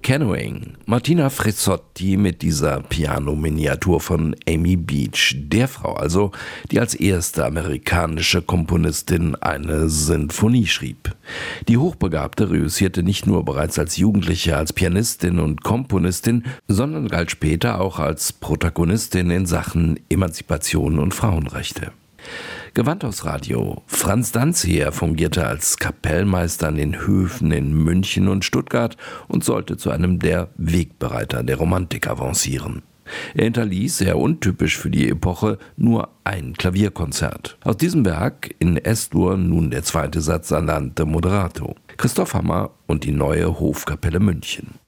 Canoeing. Martina Frizzotti mit dieser Piano-Miniatur von Amy Beach, der Frau also, die als erste amerikanische Komponistin eine Sinfonie schrieb. Die Hochbegabte reüssierte nicht nur bereits als Jugendliche als Pianistin und Komponistin, sondern galt später auch als Protagonistin in Sachen Emanzipation und Frauenrechte. Gewandhausradio. Franz Danziger fungierte als Kapellmeister an den Höfen in München und Stuttgart und sollte zu einem der Wegbereiter der Romantik avancieren. Er hinterließ, sehr untypisch für die Epoche, nur ein Klavierkonzert. Aus diesem Werk in Es-Dur nun der zweite Satz Andante moderato. Christoph Hammer und die neue Hofkapelle München.